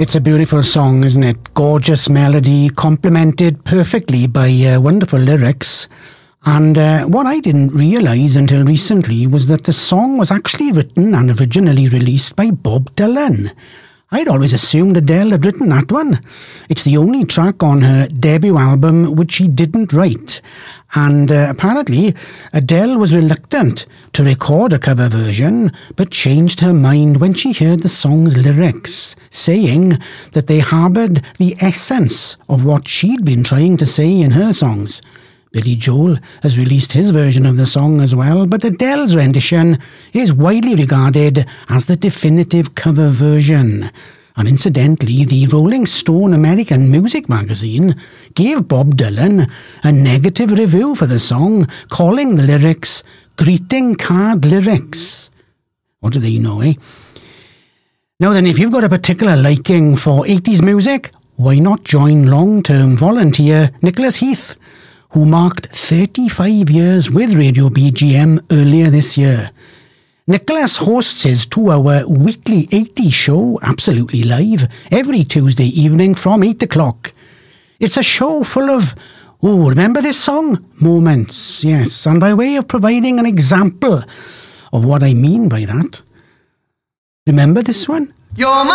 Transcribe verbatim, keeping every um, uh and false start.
It's a beautiful song, isn't it? Gorgeous melody, complemented perfectly by uh, wonderful lyrics. And uh, what I didn't realise until recently was that the song was actually written and originally released by Bob Dylan. I'd always assumed Adele had written that one. It's the only track on her debut album which she didn't write. And uh, apparently, Adele was reluctant to record a cover version, but changed her mind when she heard the song's lyrics, saying that they harboured the essence of what she'd been trying to say in her songs. Billy Joel has released his version of the song as well, but Adele's rendition is widely regarded as the definitive cover version. And incidentally, the Rolling Stone American Music magazine gave Bob Dylan a negative review for the song, calling the lyrics greeting card lyrics. What do they know, eh? Now then, if you've got a particular liking for eighties music, why not join long-term volunteer Nicholas Heath, who marked thirty-five years with Radio B G M earlier this year. Nicholas hosts his two-hour weekly eighties show, absolutely live, every Tuesday evening from eight o'clock. It's a show full of, oh, remember this song? Moments, yes, and by way of providing an example of what I mean by that, remember this one? You're my